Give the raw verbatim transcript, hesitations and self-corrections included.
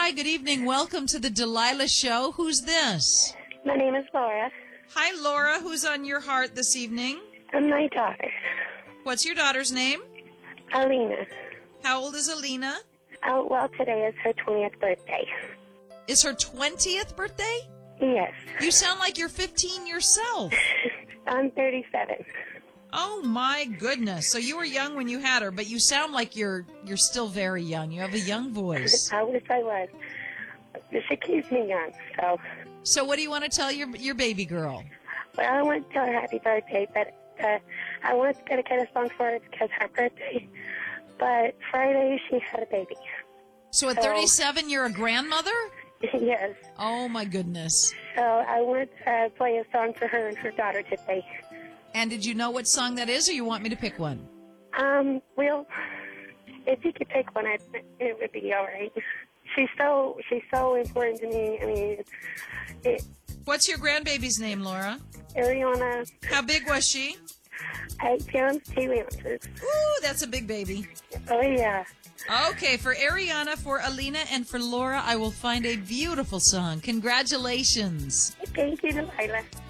Hi, good evening. Welcome to the Delilah Show. Who's this? My name is Laura. Hi, Laura. Who's on your heart this evening? I'm my daughter, What's your daughter's name? Alina. How old is Alina? Oh, well, today is her twentieth birthday. Is her twentieth birthday? Yes. You sound like you're fifteen yourself. I'm thirty-seven. Oh, my goodness. So you were young when you had her, but you sound like you're you're still very young. You have a young voice. I wish I was. She keeps me young, so. So what do you want to tell your your baby girl? Well, I want to tell her happy birthday, but uh, I was going to get a song for her because her birthday. But Friday, she had a baby. So at So- thirty-seven, you're a grandmother? Yes. Oh, my goodness. So I want to uh, play a song for her and her daughter today. And did you know what song that is, or you want me to pick one? Um, well, if you could pick one, I'd, it would be all right. She's so she's so important to me. I mean, it, What's your grandbaby's name, Laura? Ariana, How big was she? eight pounds, two ounces. Ooh, that's a big baby. Oh, yeah. Okay, for Ariana, for Alina, and for Laura, I will find a beautiful song. Congratulations. Thank you, Delilah.